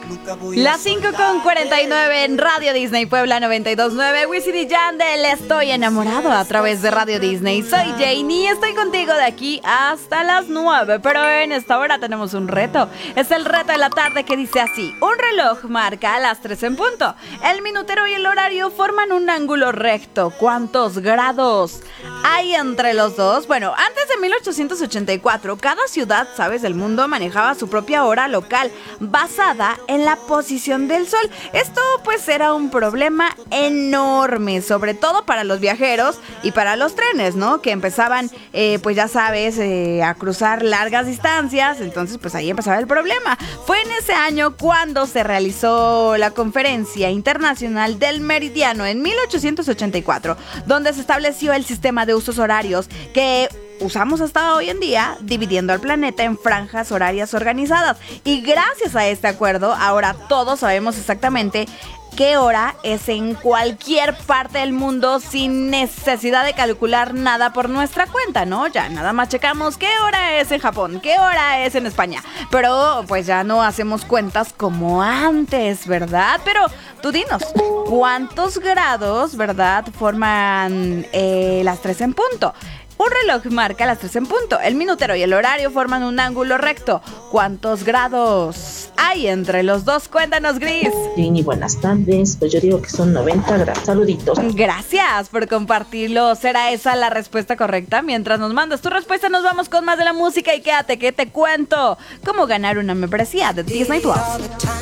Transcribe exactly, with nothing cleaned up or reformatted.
Las cinco con cuarenta y nueve en Radio Disney Puebla noventa y dos punto nueve. Wisin y Yandel, estoy enamorado a través de Radio Disney. Soy Jane y estoy contigo de aquí hasta las nueve. Pero en esta hora tenemos un reto. Es el reto de la tarde que dice así: un reloj marca a las tres en punto. El minutero y el horario forman un ángulo recto. ¿Cuántos grados hay entre los dos? Bueno, antes de mil ochocientos ochenta y cuatro, cada ciudad, sabes, del mundo manejaba su propia hora local basada en la posición del sol. Esto pues era un problema enorme, sobre todo para los viajeros y para los trenes, ¿no? Que empezaban, eh, pues ya sabes, eh, a cruzar largas distancias. Entonces pues ahí empezaba el problema. Fue en ese año cuando se realizó la Conferencia Internacional del Meridiano en mil ochocientos ochenta y cuatro, donde se estableció el sistema de usos horarios que usamos hasta hoy en día, dividiendo al planeta en franjas horarias organizadas. Y gracias a este acuerdo, ahora todos sabemos exactamente qué hora es en cualquier parte del mundo sin necesidad de calcular nada por nuestra cuenta, ¿no? Ya nada más checamos qué hora es en Japón, qué hora es en España. Pero pues ya no hacemos cuentas como antes, ¿verdad? Pero tú dinos, ¿cuántos grados, verdad, forman eh, las tres en punto? Un reloj marca las tres en punto. El minutero y el horario forman un ángulo recto. ¿Cuántos grados hay entre los dos? Cuéntanos, Gris. Jenny, buenas tardes. Pues yo digo que son noventa grados. Saluditos. Gracias por compartirlo. ¿Será esa la respuesta correcta? Mientras nos mandas tu respuesta, nos vamos con más de la música y quédate que te cuento cómo ganar una membresía de Disney Plus.